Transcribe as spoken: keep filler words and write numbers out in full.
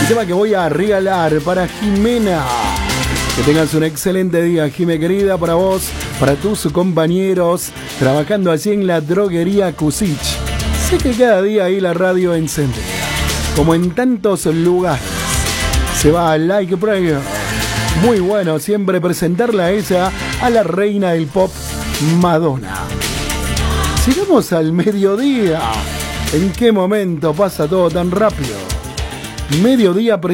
tema que voy a regalar para Jimena. Que tengas un excelente día, Jime querida, para vos, para tus compañeros, trabajando así en la droguería Cusich. Sé que cada día ahí la radio encendida, como en tantos lugares. Se va al like prayer. Muy bueno siempre presentarla a ella, a la reina del pop, Madonna. Sigamos al mediodía. ¿En qué momento pasa todo tan rápido? Mediodía.